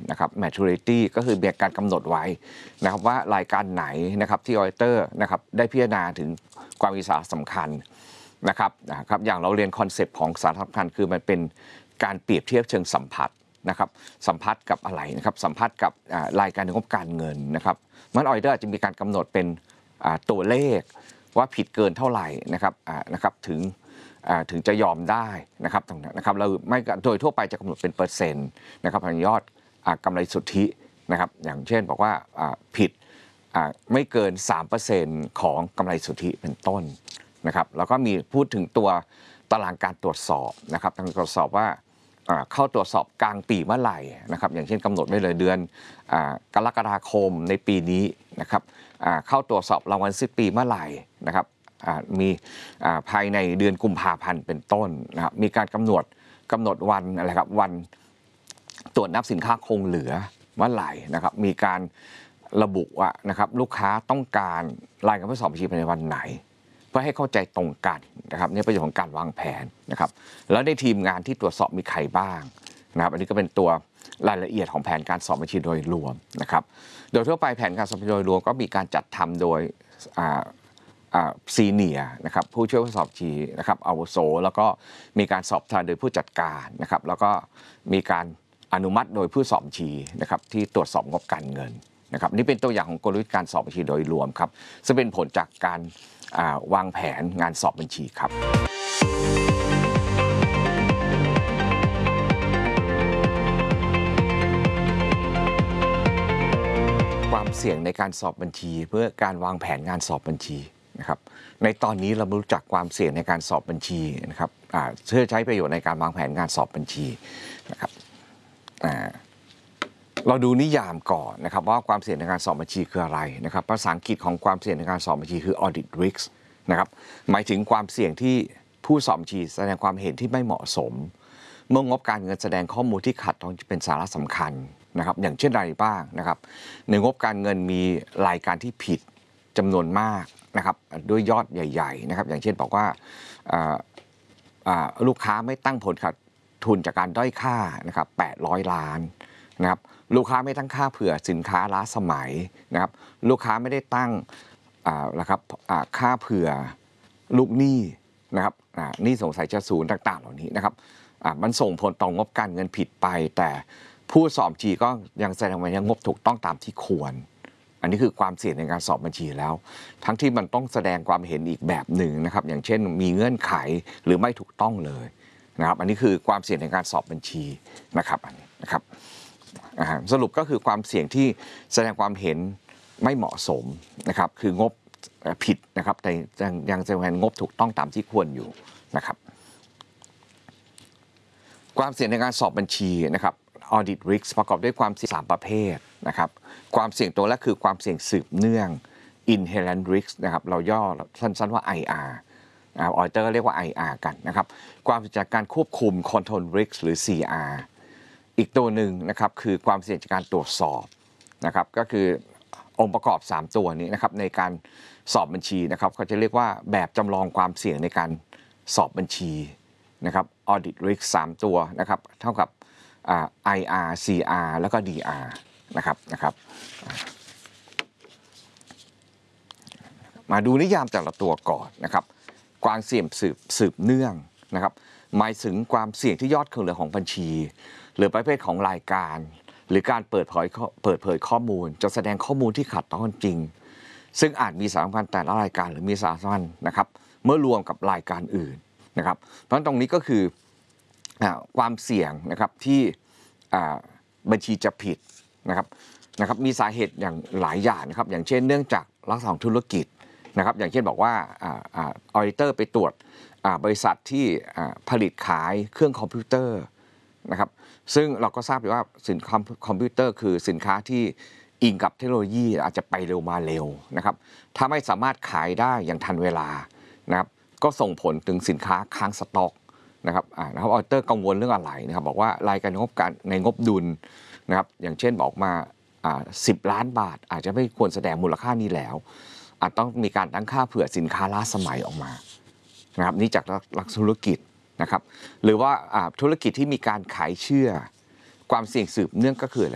นะครับ maturity ก็คือมีการกำหนดไว้นะครับว่ารายการไหนนะครับที่ auditor นะครับได้พิจารณาถึงความมีสาระสำคัญนะครับอย่างเราเรียนคอนเซปต์ของสาระสำคัญคือมันเป็นการเปรียบเทียบเชิงสัมผัสนะครับสัมผัสกับอะไรนะครับสัมผัสกับรายการงบการเงินนะครับมัน auditor อาจจะมีการกำหนดเป็นตัวเลขว่าผิดเกินเท่าไหร่นะครับถึงจะยอมได้นะครับตรงนั้นนะครับเราไม่โดยทั่วไปจะกำหนดเป็นเปอร์เซ็นต์นะครับของยอดกำไรสุทธินะครับอย่างเช่นบอกว่าผิดไม่เกิน 3% ของกำไรสุทธิเป็นต้นนะครับแล้วก็มีพูดถึงตัวตารางการตรวจสอบนะครับการตรวจสอบว่าเข้าตรวจสอบกลางปีเมื่อไหร่นะครับอย่างเช่นกำหนดไว้เลยเดือนกรกฎาคมในปีนี้นะครับเข้าตรวจสอบรางวัลสิ้นปีเมื่อไหร่นะครับมีภายในเดือนกุมภาพันธ์เป็นต้นนะครับมีการกำหนดวันอะไรครับวันตรวจนับสินค้าคงเหลือเมื่อไหร่นะครับมีการระบุว่านะครับลูกค้าต้องการรายการทดสอบบัญชีภายในวันไหนเพื่อให้เข้าใจตรงกันนะครับนี่ประโยชน์ของการวางแผนนะครับแล้วในทีมงานที่ตรวจสอบมีใครบ้างนะครับอันนี้ก็เป็นตัวรายละเอียดของแผนการสอบบัญชีโดยรวมนะครับโดยทั่วไปแผนการสอบบัญชีโดยรวมก็มีการจัดทำโดยซีเนียนะครับผู้ช่วยผู้สอบบัญชีนะครับอาวุโสแล้วก็มีการสอบทานโดยผู้จัดการนะครับแล้วก็มีการอนุมัติโดยผู้สอบบัญชีนะครับที่ตรวจสอบงบการเงินนะครับนี่เป็นตัวอย่างของกลยุทธ์การสอบบัญชีโดยรวมครับซึ่งเป็นผลจากการวางแผนงานสอบบัญชีครับความเสี่ยงในการสอบบัญชีเพื่อการวางแผนงานสอบบัญชีนะครับในตอนนี้เรารู้จักความเสี่ยงในการสอบบัญชีนะครับเพื่อใช้ประโยชน์ในการวางแผนงานสอบบัญชีนะครับเราดูนิยามก่อนนะครับว่าความเสี่ยงในการสอบบัญชีคืออะไรนะครับภาษาอังกฤษของความเสี่ยงในการสอบบัญชีคือ audit risk นะครับหมายถึงความเสี่ยงที่ผู้สอบบัญชีแสดงความเห็นที่ไม่เหมาะสมเมื่องบการเงินแสดงข้อมูลที่ขัดต่อเป็นสาระสำคัญนะครับอย่างเช่นอะไรบ้างนะครับในงบการเงินมีรายการที่ผิดจำนวนมากนะครับด้วยยอดใหญ่ๆนะครับอย่างเช่นบอกว่าลูกค้าไม่ตั้งผลขาดทุนจากการด้อยค่านะครับ800 ล้านนะครับลูกค้าไม่ตั้งค่าเผื่อสินค้าล้าสมัยนะครับลูกค้าไม่ได้ตั้งนะครับค่าเผื่อลูกหนี้นะครับหนี้สงสัยจะศูนย์ต่างๆเหล่านี้นะครับมันส่งผลต่องบการเงินผิดไปแต่ผู้สอบบัญชีก็ยังแสดงว่ายังงบถูกต้องตามที่ควรอันนี้คือความเสี่ยงในการสอบบัญชีแล้วทั้งที่มันต้องแสดงความเห็นอีกแบบหนึ่งนะครับอย่างเช่นมีเงื่อนไขหรือไม่ถูกต้องเลยนะครับอันนี้คือความเสี่ยงในการสอบบัญชีนะครับอันนี้นะครับสรุปก็คือความเสี่ยงที่แสดงความเห็นไม่เหมาะสมนะครับคืองบผิดนะครับแต่ยังแสดงงบถูกต้องตามที่ควรอยู่นะครับความเสี่ยงในการสอบบัญชีนะครับ audit risk ประกอบด้วยความเสี่ยง3 ประเภทนะครับความเสี่ยงตัวแรกคือความเสี่ยงสืบเนื่อง inherent risk นะครับเราย่อสั้นๆว่า IR auditor เรียกว่า IR กันนะครับความเสี่ยงจากการควบคุม control risk หรือ CR อีกตัวหนึ่งนะครับคือความเสี่ยงจากการตรวจสอบนะครับก็คือองค์ประกอบ3ตัวนี้นะครับในการสอบบัญชีนะครับเขาจะเรียกว่าแบบจำลองความเสี่ยงในการสอบบัญชีนะครับ audit risk 3ตัวนะครับเท่ากับIR CR แล้วก็ DR นะครับมาดูนิยามแต่ละตัวก่อนนะครับความเสี่ยงสืบเนื่องนะครับหมายถึงความเสี่ยงที่ยอดคงเหลือของบัญชีหรือประเภทของรายการหรือการเปิดเผยข้อมูลจะแสดงข้อมูลที่ขัดต่อความจริงซึ่งอาจมีสาระสำคัญแต่ละรายการหรือมีสาระสำคัญนะครับเมื่อรวมกับรายการอื่นนะครับเพราะฉะนั้นตรงนี้ก็คือความเสี่ยงนะครับที่บัญชีจะผิดนะครับมีสาเหตุอย่างหลายอย่างนะครับอย่างเช่นเนื่องจากลักษณะของธุรกิจนะครับอย่างเช่นบอกว่าออดิเตอร์ไปตรวจบริษัทที่ผลิตขายเครื่องคอมพิวเตอร์นะครับซึ่งเราก็ทราบอยู่ว่าสินค้าคอมพิวเตอร์คือสินค้าที่อิงกับเทคโนโลยีอาจจะไปเร็วมาเร็วนะครับถ้าไม่สามารถขายได้อย่างทันเวลานะครับก็ส่งผลถึงสินค้าค้างสต็อกนะครับออดิเตอร์กังวลเรื่องอะไรนะครับบอกว่ารายการงบการในงบดุลนะครับอย่างเช่นบอกมา10 ล้านบาทอาจจะไม่ควรแสดงมูลค่านี้แล้วอาจต้องมีการตั้งค่าเผื่อสินค้าล้าสมัยออกมานะครับนี่จากหลักธุรกิจนะครับหรือว่าธุรกิจที่มีการขายเชื่อความเสี่ยงสืบเนื่องก็คืออะไร